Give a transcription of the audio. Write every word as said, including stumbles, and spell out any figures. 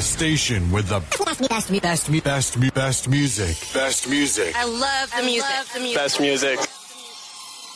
station with the best, best, best, best, best, best music. Best music. I love the music. I love the music. Best music.